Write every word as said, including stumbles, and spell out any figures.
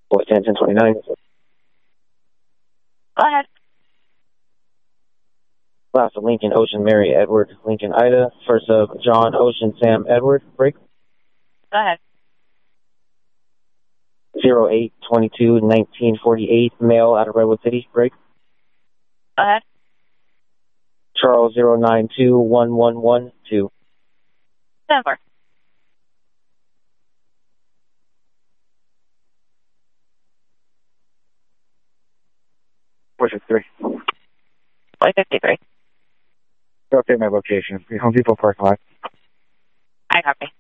Boy ten, ten twenty-nine. Go ahead. Last of Lincoln, Ocean, Mary, Edward, Lincoln, Ida. First of John, Ocean, Sam, Edward. Break. Go ahead. zero eight twenty-two nineteen forty-eight, male out of Redwood City. Break. Go ahead. Charles zero nine two one one one two. Denver. four six three. four fifty-three. Update my location. Home Depot parking lot. I copy.